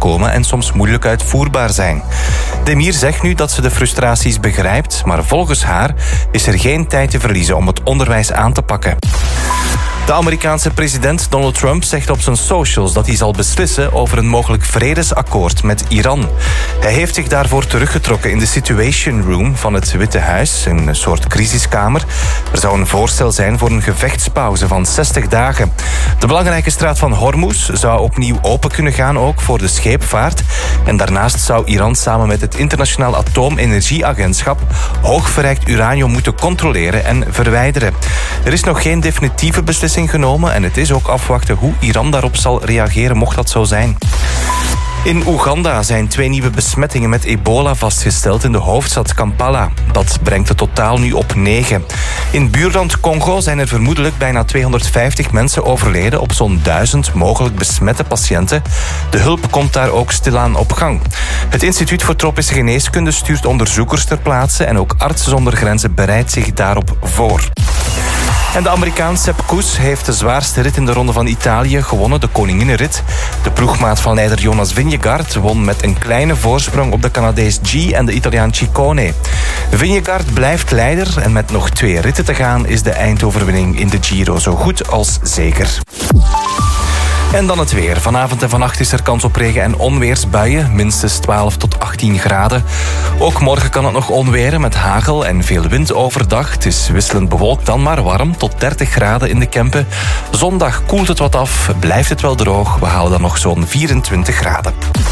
komen en soms moeilijk uitvoerbaar zijn. De emir zegt nu dat ze de frustraties begrijpt, maar volgens haar is er geen tijd te verliezen om het onderwijs aan te pakken. De Amerikaanse president Donald Trump zegt op zijn socials dat hij zal beslissen over een mogelijk vredesakkoord met Iran. Hij heeft zich daarvoor teruggetrokken in de Situation Room van het Witte Huis, een soort crisiskamer. Er zou een voorstel zijn voor een gevechtspauze van 60 dagen. De belangrijke straat van Hormuz zou opnieuw open kunnen gaan, ook voor de scheepvaart. En daarnaast zou Iran samen met het Internationaal Atoomenergieagentschap hoogverrijkt uranium moeten controleren en verwijderen. Er is nog geen definitieve beslissing genomen en het is ook afwachten hoe Iran daarop zal reageren, mocht dat zo zijn. In Oeganda zijn 2 nieuwe besmettingen met ebola vastgesteld in de hoofdstad Kampala. Dat brengt het totaal nu op 9. In buurland Congo zijn er vermoedelijk bijna 250 mensen overleden op zo'n 1000 mogelijk besmette patiënten. De hulp komt daar ook stilaan op gang. Het Instituut voor Tropische Geneeskunde stuurt onderzoekers ter plaatse en ook Artsen zonder Grenzen bereidt zich daarop voor. En de Amerikaan Sepp Kuss heeft de zwaarste rit in de Ronde van Italië gewonnen, de Koninginnenrit. De ploegmaat van leider Jonas Vingegaard won met een kleine voorsprong op de Canadees G en de Italiaan Ciccone. Vingegaard blijft leider en met nog 2 ritten te gaan is de eindoverwinning in de Giro zo goed als zeker. En dan het weer. Vanavond en vannacht is er kans op regen- en onweersbuien. Minstens 12 tot 18 graden. Ook morgen kan het nog onweren met hagel en veel wind overdag. Het is wisselend bewolkt, dan maar warm. Tot 30 graden in de Kempen. Zondag koelt het wat af. Blijft het wel droog. We halen dan nog zo'n 24 graden.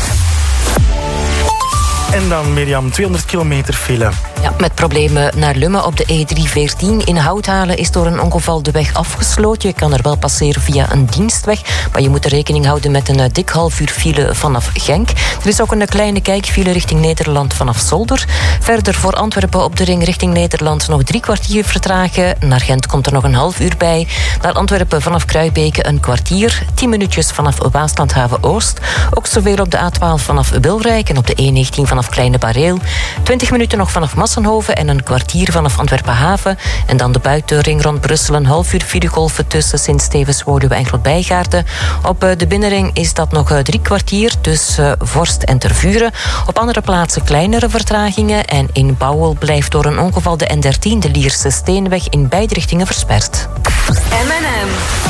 En dan, Mirjam, 200 kilometer file. Ja, met problemen naar Lummen op de E314. In Houthalen is door een ongeval de weg afgesloten. Je kan er wel passeren via een dienstweg, maar je moet er rekening houden met een dik half uur file vanaf Genk. Er is ook een kleine kijkfile richting Nederland vanaf Zolder. Verder voor Antwerpen op de ring richting Nederland nog 3 kwartier vertragen. Naar Gent komt er nog een half uur bij. Naar Antwerpen vanaf Kruibeke een kwartier. 10 minuutjes vanaf Waaslandhaven Oost. Ook zoveel op de A12 vanaf Wilrijk en op de E19 vanaf Kleine Bareel. 20 minuten nog vanaf Massenhoven en een kwartier vanaf Antwerpen Haven. En dan de buitenring rond Brussel, een half uur filegolven tussen Sint-Stevens, Woluwe en Grootbijgaarden. Op de binnenring is dat nog 3 kwartier tussen Vorst en Tervuren. Op andere plaatsen kleinere vertragingen. En in Bouwel blijft door een ongeval de N13, de Lierse Steenweg, in beide richtingen versperd. M&M.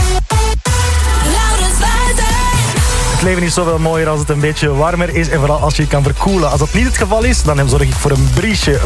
Het leven is zoveel mooier als het een beetje warmer is en vooral als je kan verkoelen. Als dat niet het geval is, dan zorg ik voor een briesje